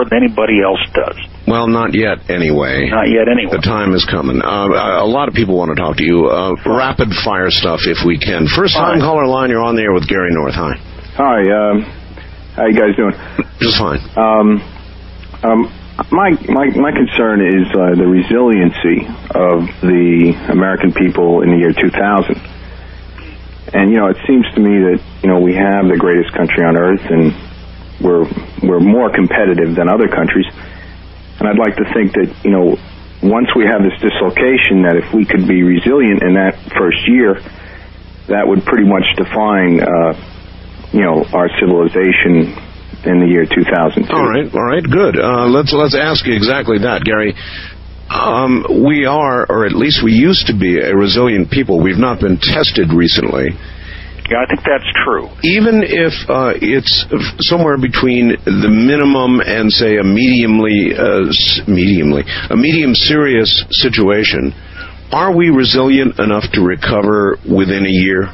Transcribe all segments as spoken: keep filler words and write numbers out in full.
more than anybody else does. Well, not yet, anyway. Not yet, anyway. The time is coming. Uh, a lot of people want to talk to you. Uh, rapid fire stuff, if we can. First time caller line, you're on the air with Gary North. Hi. Hi. Um, how you guys doing? Just fine. Um, um, my my my concern is uh, the resiliency of the American people in the year two thousand. And you know, it seems to me that you know we have the greatest country on earth, and we're we're more competitive than other countries. And I'd like to think that, you know, once we have this dislocation, that if we could be resilient in that first year, that would pretty much define, uh, you know, our civilization in the year two thousand two. All right, all right, good. Uh, let's let's ask you exactly that, Gary. Um, we are, or at least we used to be, a resilient people. We've not been tested recently. Yeah, I think that's true. Even if uh, it's somewhere between the minimum and, say, a mediumly, uh, mediumly, a medium serious situation, are we resilient enough to recover within a year?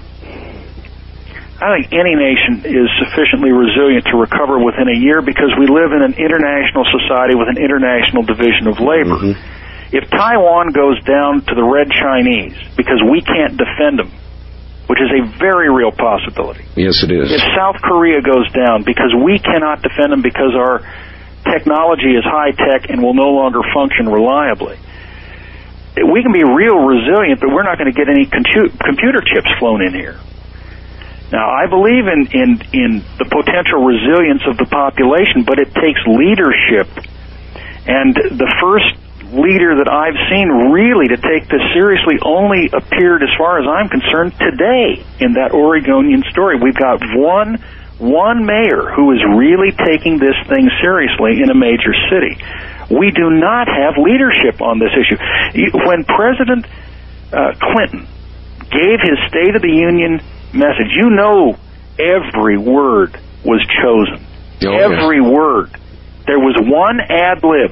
I think any nation is sufficiently resilient to recover within a year because we live in an international society with an international division of labor. Mm-hmm. If Taiwan goes down to the Red Chinese because we can't defend them, which is a very real possibility. Yes, it is. If South Korea goes down because we cannot defend them because our technology is high-tech and will no longer function reliably, we can be real resilient, but we're not going to get any compu- computer chips flown in here. Now, I believe in, in, in the potential resilience of the population, but it takes leadership. And the first leader that I've seen really to take this seriously only appeared, as far as I'm concerned, today in that Oregonian story. We've got one one mayor who is really taking this thing seriously in a major city. We do not have leadership on this issue. When President uh, Clinton gave his State of the Union message, you know every word was chosen. Oh, every yes. word. There was one ad lib.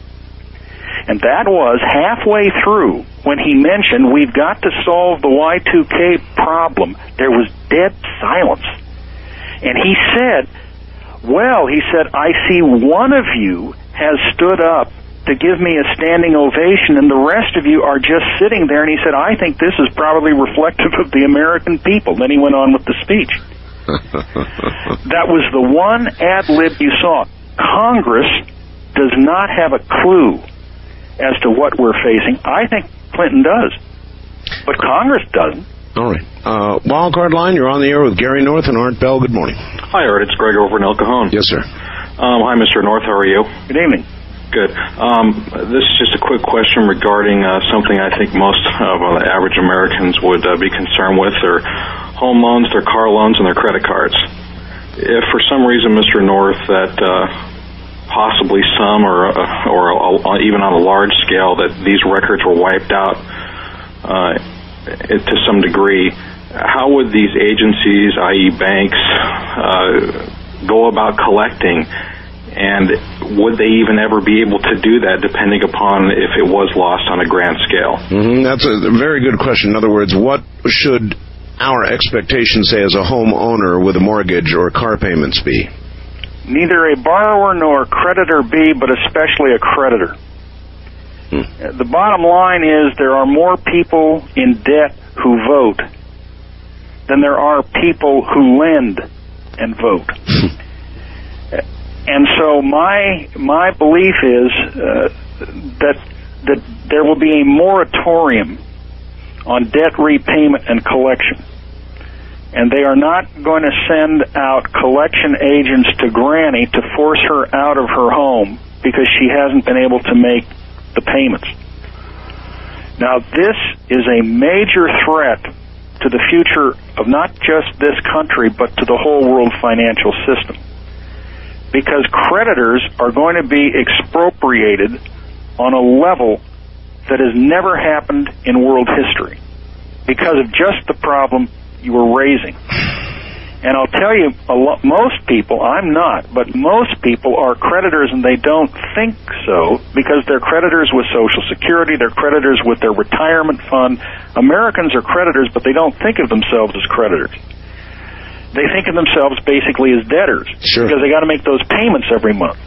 And that was halfway through when he mentioned we've got to solve the Y two K problem. There was dead silence. And he said, well, he said, I see one of you has stood up to give me a standing ovation, and the rest of you are just sitting there. And he said, I think this is probably reflective of the American people. Then he went on with the speech. That was the one ad lib you saw. Congress does not have a clue as to what we're facing. I think Clinton does, but Congress doesn't. All right. Uh, wildcard line, you're on the air with Gary North and Art Bell. Good morning. Hi, Art. It's Greg over in El Cajon. Yes, sir. Um, hi, Mister North. How are you? Good evening. Good. Um, this is just a quick question regarding uh, something I think most of uh, the average Americans would uh, be concerned with: their home loans, their car loans, and their credit cards. If for some reason, Mister North, that uh, possibly some or uh, or uh, even on a large scale that these records were wiped out uh, to some degree, how would these agencies, that is banks, uh, go about collecting? And would they even ever be able to do that, depending upon if it was lost on a grand scale? Mm-hmm. That's a very good question. In other words, what should our expectations, say, as a homeowner with a mortgage or car payments be? Neither a borrower nor a creditor be, but especially a creditor. Hmm. The bottom line is there are more people in debt who vote than there are people who lend and vote. And so my my belief is uh, that that there will be a moratorium on debt repayment and collection. And they are not going to send out collection agents to Granny to force her out of her home because she hasn't been able to make the payments. Now, this is a major threat to the future of not just this country, but to the whole world financial system. Because creditors are going to be expropriated on a level that has never happened in world history because of just the problem you were raising. And I'll tell you, a lo- most people, I'm not, but most people are creditors, and they don't think so because they're creditors with Social Security, they're creditors with their retirement fund. Americans are creditors, but they don't think of themselves as creditors. They think of themselves basically as debtors, sure, because they got to make those payments every month.